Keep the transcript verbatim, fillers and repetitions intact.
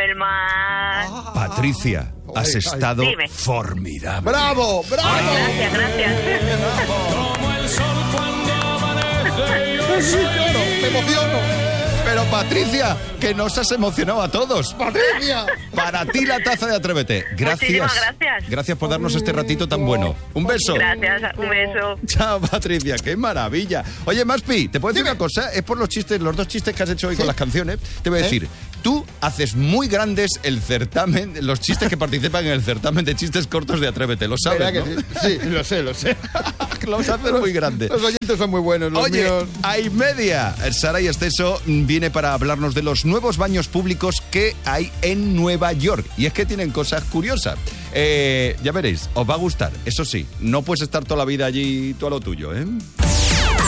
el mar. Patricia, has Ay, ay. estado Dime. formidable. ¡Bravo, bravo! Gracias, gracias. Como el sol cuando amanece. Sí, claro, me emociono. Pero Patricia, que nos has emocionado a todos. ¡Patricia! Para ti la taza de Atrévete. Gracias. Muchísimas gracias. Gracias por darnos este ratito tan bueno. Un beso. Gracias, un beso. Chao, Patricia, qué maravilla. Oye, Maspi, ¿te puedo decir una cosa? Es por los chistes, los dos chistes que has hecho hoy con las canciones. Te voy a ¿Eh? decir, tú haces muy grandes el certamen, los chistes que participan en el certamen de chistes cortos de Atrévete, lo sabes, ¿Verdad ¿no? que sí? Sí, lo sé, lo sé. Los haces muy grandes. Los oyentes son muy buenos, los Oye, míos. hay media. Saray Esteso viene para hablarnos de los nuevos baños públicos que hay en Nueva York. Y es que tienen cosas curiosas. Eh, ya veréis, os va a gustar. Eso sí, no puedes estar toda la vida allí, tú a lo tuyo, ¿eh?